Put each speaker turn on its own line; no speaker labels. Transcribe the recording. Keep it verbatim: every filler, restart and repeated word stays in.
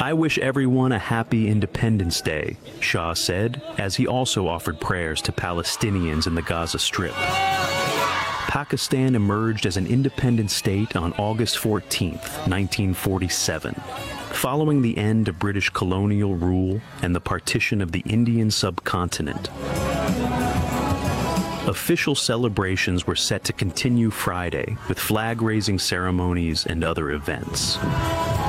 I wish everyone a happy Independence Day, Shah said, as he also offered prayers to Palestinians in the Gaza Strip. Pakistan emerged as an independent state on August fourteenth, nineteen forty-seven, following the end of British colonial rule and the partition of the Indian subcontinent. Official celebrations were set to continue Friday with flag-raising ceremonies and other events.